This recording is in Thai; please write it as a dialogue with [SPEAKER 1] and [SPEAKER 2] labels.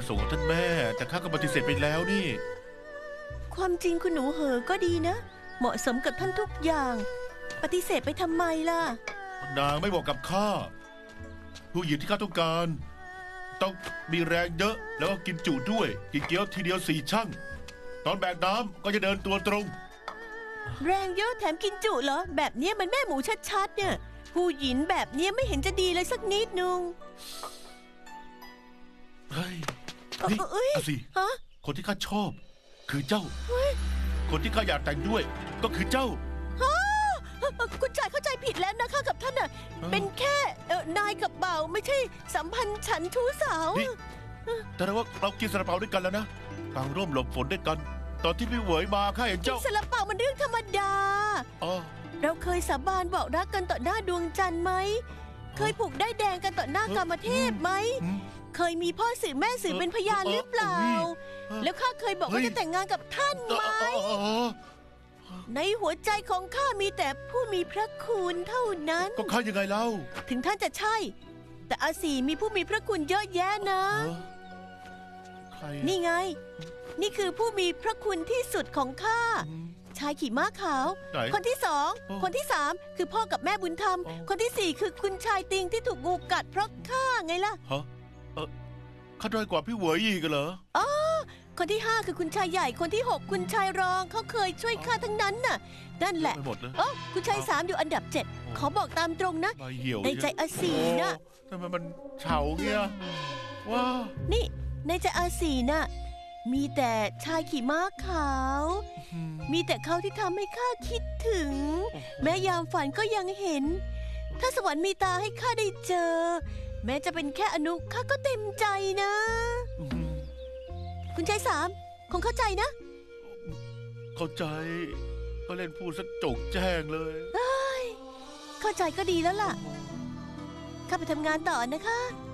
[SPEAKER 1] ประสงค์ของท่านแม่แต่ข้าก็ปฏิเสธไปแล้วนี่
[SPEAKER 2] ความจริงคุณหนูเหอก็ดีนะเหมาะสมกับท่านทุกอย่างปฏิเสธไปทำไมล่ะ
[SPEAKER 1] นางไม่บอกกับข้าผู้หญิงที่ข้าต้องการต้องมีแรงเยอะแล้วก็กินจุด้วยกินเกี๊ยวทีเดียว4 ชั่งตอนแบกน้ำก็จะเดินตัวตรง
[SPEAKER 2] แรงเยอะแถมกินจุเหรอแบบนี้มันแม่หมูชัดๆเนี่ยผู้หญิงแบบนี้ไม่เห็นจะดีเลยสักนิดนึง
[SPEAKER 1] เฮ้ยนี่อาสิคนที่ข้าชอบคือเจ้าคนที่ข้าอยากแต่งด้วยก็คือเจ้า
[SPEAKER 2] คุณชายเข้าใจผิดแล้วนะข้ากับท่านน่ะเป็นแค่นายกับบ่าวไม่ใช่สัมพันธ์ฉันชู้สาว
[SPEAKER 1] แต่ว่าเรากินซาลาเปาด้วยกันแล้วนะกางร่มหลบฝนด้วยกันตอนที่พี่เหวยมาข้าเห็นเจ้า
[SPEAKER 2] ซาลาเปามันเรื่องธรรมดาเราเคยสาบานบอกรักกันต่อหน้าดวงจันทร์ไหมเคยผูกได้แดงกันต่อหน้ากามเทพไหมเคยมีพ่อสื่อแม่สื่อเป็นพยานหรือเปล่าแล้วข้าเคยบอกว่าจะแต่งงานกับท่านไหมในหัวใจของข้ามีแต่ผู้มีพระคุณเท่านั้น
[SPEAKER 1] ก็ข้ายังไงเล่า
[SPEAKER 2] ถึงท่านจะใช่แต่อาสีมีผู้มีพระคุณเยอะแยะนะนี่ไงนี่คือผู้มีพระคุณที่สุดของข้าชายขี่ม้าขาวคนที่2คนที่3คือพ่อกับแม่บุญธรรมคนที่4คือคุณชายติงที่ถูกงูกัดเพราะข้าไงล่ะ
[SPEAKER 1] ข้าด้อยกว่าพี่เหวยอีกเหรอ
[SPEAKER 2] คนที่5คือคุณชายใหญ่คนที่6คุณชายรองเขาเคยช่วยข้าทั้งนั้นน่ะนั่นแหละคุณชาย3อยู่อันดับ7ขอบอกตามตรงนะในใจอาสีน่ะ
[SPEAKER 1] ทำไมมันเฉาเงี้ยว้า
[SPEAKER 2] นี่ในใจอาสีน่ะมีแต่ชายขี่ม้าขาวมีแต่เขาที่ทำให้ข้าคิดถึงแม้ยามฝันก็ยังเห็นถ้าสวรรค์มีตาให้ข้าได้เจอแม้จะเป็นแค่อนุข้าก็เต็มใจนะคุณชาย3คงเข้าใจนะ
[SPEAKER 1] เข้าใจก็เล่นพูดสักจกแจ้งเลย
[SPEAKER 2] เข้าใจก็ดีแล้วล่ะข้าไปทำงานต่อนะคะ